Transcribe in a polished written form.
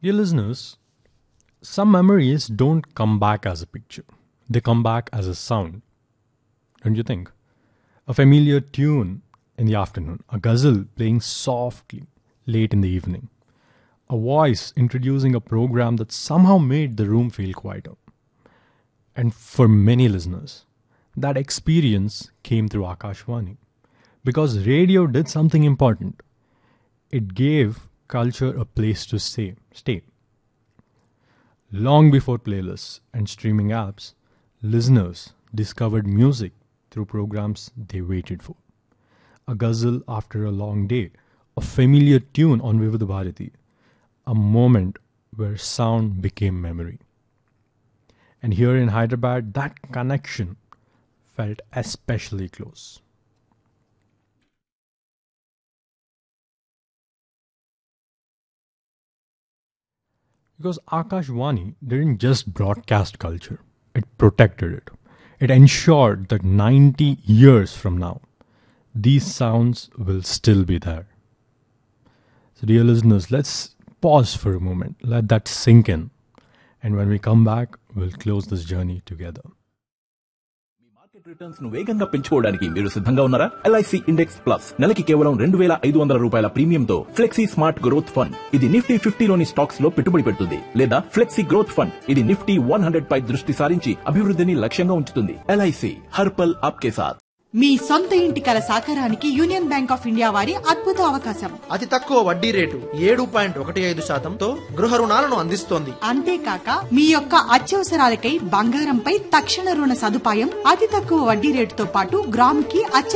Dear listeners, some memories don't come back as a picture, they come back as a sound, don't you think? A familiar tune in the afternoon, a ghazal playing softly late in the evening, a voice introducing a program that somehow made the room feel quieter. And for many listeners, that experience came through Akashvani because radio did something important. It gave culture a place to stay. Long before playlists and streaming apps, listeners discovered music through programs they waited for. A ghazal after a long day, a familiar tune on Vivid Bharati, a moment where sound became memory. And here in Hyderabad, that connection felt especially close. Because Akashvani didn't just broadcast culture, it protected it. It ensured that 90 years from now, these sounds will still be there. So, dear listeners, let's pause for a moment, let that sink in. And when we come back, we'll close this journey together. Market returns ను వేగంగా పెంచుకోవడానికి మీరు సిద్ధంగా ఉన్నారా? LIC index plus నెలకి కేవలం ₹2,500 ప్రీమియంతో flexi smart growth fund. ఇది Nifty 50లోని stocks లో పెట్టుబడి పెడుతుంది. లేదా ఫ్లెక్సీ గ్రోత్ ఫండ్. ఇది నిఫ్టీ 100 పై దృష్టి సారించి అభివృద్ధిని లక్ష్యంగా ఉంచుతుంది. LIC హర్ పల్ ఆప్కే సాథ్. మీ సొంత ఇంటి కల సాకారానికి యూనియన్ బ్యాంక్ ఆఫ్ ఇండియా వారి అద్భుత అవకాశం. అతి తక్కువ వడ్డీ రేటు 7.15%తో గృహ రుణాలను అందిస్తోంది. అంతేకాక మీ యొక్క అత్యవసరాలకై బంగారంపై తక్షణ రుణ సదుపాయం, అతి తక్కువ వడ్డీ రేటుతో పాటు గ్రాముకి